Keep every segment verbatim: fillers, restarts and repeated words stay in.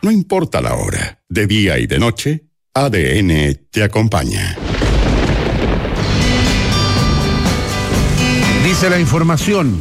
No importa la hora, de día y de noche, A D N te acompaña. Dice la información: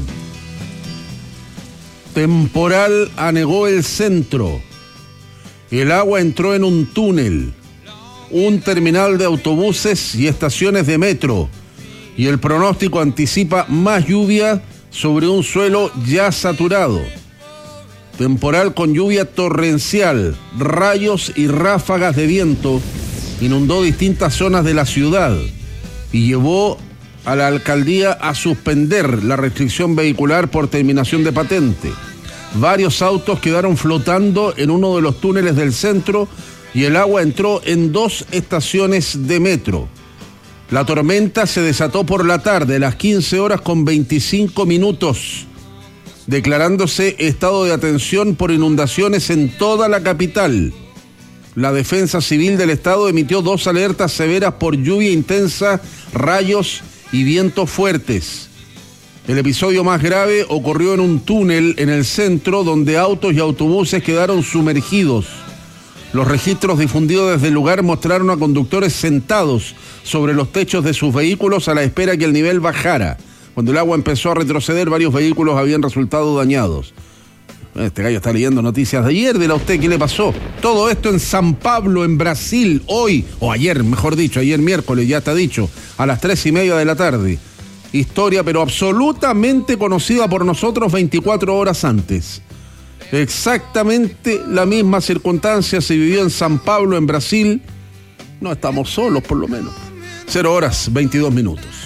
temporal anegó el centro. El agua entró en un túnel, un terminal de autobuses y estaciones de metro. Y el pronóstico anticipa más lluvia sobre un suelo ya saturado. Temporal con lluvia torrencial, rayos y ráfagas de viento inundó distintas zonas de la ciudad y llevó a la alcaldía a suspender la restricción vehicular por terminación de patente. Varios autos quedaron flotando en uno de los túneles del centro y el agua entró en dos estaciones de metro. La tormenta se desató por la tarde, a las quince horas con veinticinco minutos, declarándose estado de atención por inundaciones en toda la capital. La Defensa Civil del Estado emitió dos alertas severas por lluvia intensa, rayos y vientos fuertes. El episodio más grave ocurrió en un túnel en el centro donde autos y autobuses quedaron sumergidos. Los registros difundidos desde el lugar mostraron a conductores sentados sobre los techos de sus vehículos a la espera que el nivel bajara. Cuando el agua empezó a retroceder, varios vehículos habían resultado dañados. Este gallo está leyendo noticias de ayer. Dile a usted qué le pasó. Todo esto en San Pablo, en Brasil, hoy, o ayer, mejor dicho, ayer miércoles, ya está dicho, a las tres y media de la tarde. Historia, pero absolutamente conocida por nosotros veinticuatro horas antes. Exactamente la misma circunstancia se vivió en San Pablo, en Brasil. No estamos solos, por lo menos. Cero horas, veintidós minutos.